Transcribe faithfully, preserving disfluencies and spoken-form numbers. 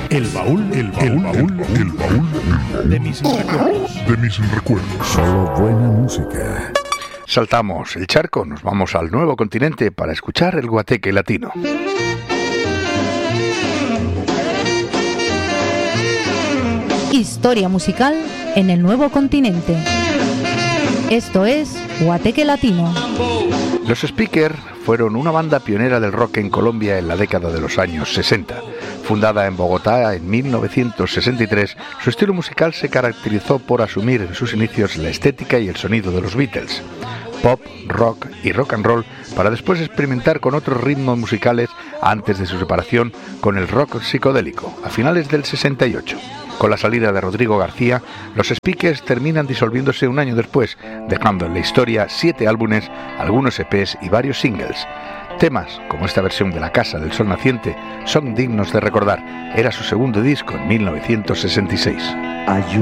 El baúl, el baúl, el baúl, el baúl de mis recuerdos. De mis recuerdos. Solo buena música. Saltamos el charco, nos vamos al nuevo continente para escuchar el guateque latino. Historia musical en el nuevo continente. Esto es Guateque Latino. Los Speaker fueron una banda pionera del rock en Colombia en la década de los años sesenta. Fundada en Bogotá en mil novecientos sesenta y tres, su estilo musical se caracterizó por asumir en sus inicios la estética y el sonido de los Beatles. Pop, rock y rock and roll, para después experimentar con otros ritmos musicales antes de su separación con el rock psicodélico, a finales del sesenta y ocho. Con la salida de Rodrigo García, los Speakers terminan disolviéndose un año después, dejando en la historia siete álbumes, algunos E Pes y varios singles. Temas, como esta versión de La Casa del Sol Naciente, son dignos de recordar. Era su segundo disco en mil novecientos sesenta y seis.